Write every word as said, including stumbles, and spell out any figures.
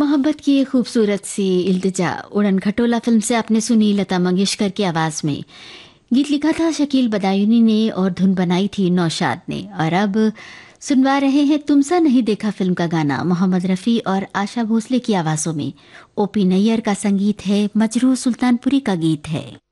मोहब्बत की ये खूबसूरत सी इल्तिजा उड़न खटोला फिल्म से आपने सुनी लता मंगेशकर की आवाज़ में। गीत लिखा था शकील बदायूनी ने और धुन बनाई थी नौशाद ने। और अब सुनवा रहे हैं तुमसा नहीं देखा फिल्म का गाना मोहम्मद रफ़ी और आशा भोसले की आवाज़ों में। ओपी नैयर का संगीत है, मजरूह सुल्तानपुरी का गीत है।